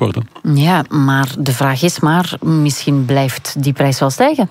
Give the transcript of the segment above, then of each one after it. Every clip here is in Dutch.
worden. Ja, maar de vraag is misschien blijft die prijs wel stijgen.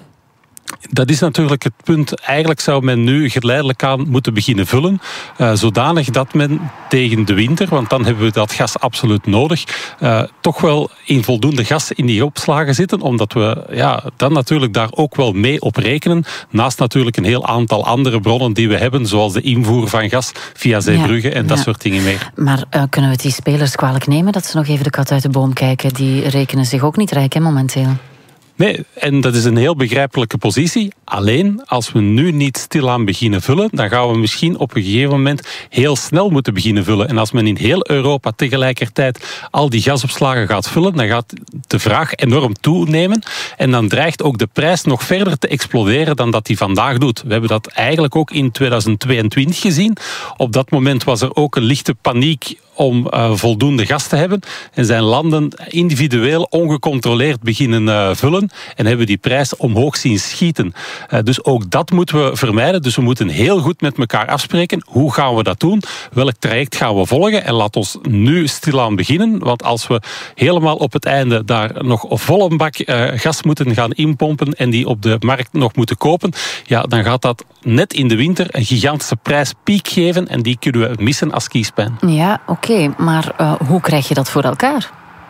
Dat is natuurlijk het punt. Eigenlijk zou men nu geleidelijk aan moeten beginnen vullen. Zodanig dat men tegen de winter, want dan hebben we dat gas absoluut nodig, toch wel in voldoende gas in die opslagen zitten. Omdat we dan natuurlijk daar ook wel mee op rekenen. Naast natuurlijk een heel aantal andere bronnen die we hebben. Zoals de invoer van gas via Zeebrugge en dat soort dingen meer. Maar kunnen we het die spelers kwalijk nemen dat ze nog even de kat uit de boom kijken? Die rekenen zich ook niet rijk, hè, momenteel. Nee, en dat is een heel begrijpelijke positie. Alleen, als we nu niet stilaan beginnen vullen, dan gaan we misschien op een gegeven moment heel snel moeten beginnen vullen. En als men in heel Europa tegelijkertijd al die gasopslagen gaat vullen, dan gaat de vraag enorm toenemen. En dan dreigt ook de prijs nog verder te exploderen dan dat die vandaag doet. We hebben dat eigenlijk ook in 2022 gezien. Op dat moment was er ook een lichte paniek om voldoende gas te hebben. En zijn landen individueel ongecontroleerd beginnen vullen en hebben die prijs omhoog zien schieten. Dus ook dat moeten we vermijden. Dus we moeten heel goed met elkaar afspreken. Hoe gaan we dat doen? Welk traject gaan we volgen? En laat ons nu stilaan beginnen. Want als we helemaal op het einde daar nog volle een bak gas moeten gaan inpompen en die op de markt nog moeten kopen, dan gaat dat net in de winter een gigantische prijspiek geven en die kunnen we missen als kiespijn. Ja, oké, maar hoe krijg je dat voor elkaar?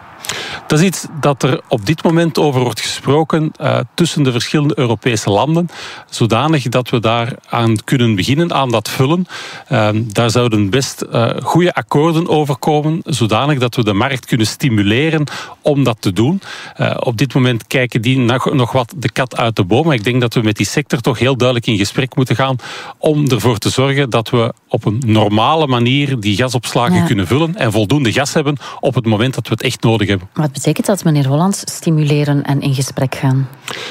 Dat is iets dat er op dit moment over wordt gesproken tussen de verschillende Europese landen, zodanig dat we daar aan kunnen beginnen, aan dat vullen. Daar zouden best goede akkoorden over komen, zodanig dat we de markt kunnen stimuleren om dat te doen. Op dit moment kijken die nog wat de kat uit de boom. Maar ik denk dat we met die sector toch heel duidelijk in gesprek moeten gaan om ervoor te zorgen dat we op een normale manier die gasopslagen kunnen vullen en voldoende gas hebben op het moment dat we het echt nodig hebben. Wat betekent dat, meneer Hollands, stimuleren en in gesprek gaan?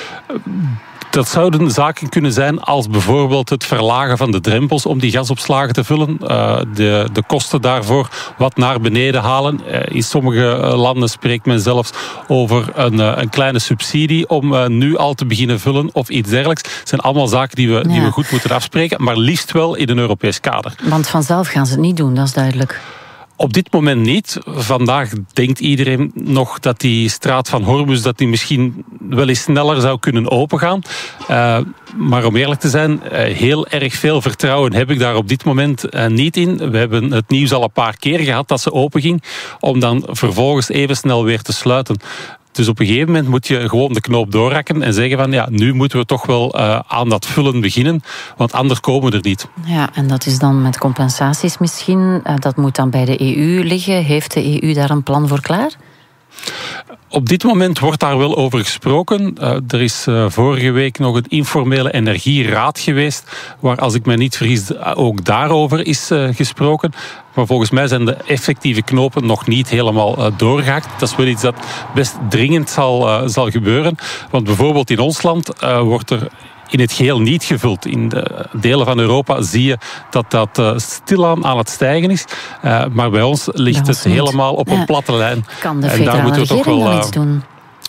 Dat zouden zaken kunnen zijn als bijvoorbeeld het verlagen van de drempels om die gasopslagen te vullen. De kosten daarvoor wat naar beneden halen. In sommige landen spreekt men zelfs over een kleine subsidie om nu al te beginnen vullen of iets dergelijks. Het zijn allemaal zaken die we goed moeten afspreken, maar liefst wel in een Europees kader. Want vanzelf gaan ze het niet doen, dat is duidelijk. Op dit moment niet. Vandaag denkt iedereen nog dat die straat van Hormuz dat die misschien wel eens sneller zou kunnen opengaan. Maar om eerlijk te zijn, heel erg veel vertrouwen heb ik daar op dit moment niet in. We hebben het nieuws al een paar keer gehad dat ze openging, om dan vervolgens even snel weer te sluiten. Dus op een gegeven moment moet je gewoon de knoop doorhakken en zeggen van nu moeten we toch wel aan dat vullen beginnen, want anders komen we er niet. Ja, en dat is dan met compensaties misschien. Dat moet dan bij de EU liggen. Heeft de EU daar een plan voor klaar? Op dit moment wordt daar wel over gesproken. Er is vorige week nog een informele energieraad geweest, waar, als ik me niet vergis, ook daarover is gesproken. Maar volgens mij zijn de effectieve knopen nog niet helemaal doorgehakt. Dat is wel iets dat best dringend zal gebeuren. Want bijvoorbeeld in ons land wordt er in het geheel niet gevuld. In de delen van Europa zie je dat stilaan aan het stijgen is. Maar bij ons ligt het helemaal op een platte lijn. Kan de federale regering dan iets doen?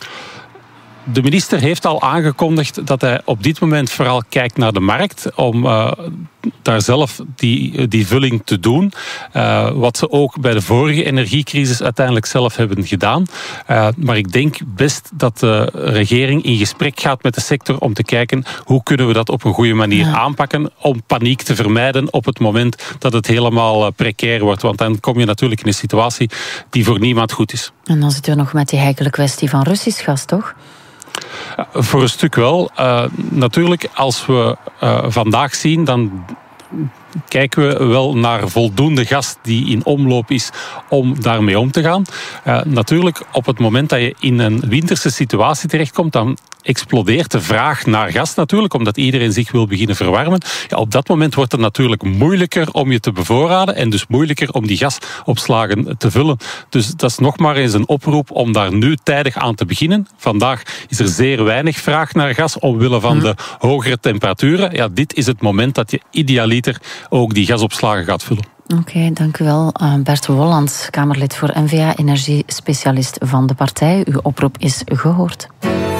De minister heeft al aangekondigd dat hij op dit moment vooral kijkt naar de markt om daar zelf die vulling te doen. Wat ze ook bij de vorige energiecrisis uiteindelijk zelf hebben gedaan. Maar ik denk best dat de regering in gesprek gaat met de sector om te kijken hoe kunnen we dat op een goede manier aanpakken om paniek te vermijden op het moment dat het helemaal precair wordt. Want dan kom je natuurlijk in een situatie die voor niemand goed is. En dan zitten we nog met die heikele kwestie van Russisch gas, toch? Voor een stuk wel. Natuurlijk, als we vandaag zien, dan kijken we wel naar voldoende gas die in omloop is om daarmee om te gaan. Natuurlijk, op het moment dat je in een winterse situatie terechtkomt, dan explodeert de vraag naar gas natuurlijk, omdat iedereen zich wil beginnen verwarmen. Ja, op dat moment wordt het natuurlijk moeilijker om je te bevoorraden en dus moeilijker om die gasopslagen te vullen. Dus dat is nog maar eens een oproep om daar nu tijdig aan te beginnen. Vandaag is er zeer weinig vraag naar gas omwille van de hogere temperaturen. Ja, dit is het moment dat je idealiter ook die gasopslagen gaat vullen. Oké, dank u wel. Bert Wollands, Kamerlid voor N-VA, energiespecialist van de partij. Uw oproep is gehoord.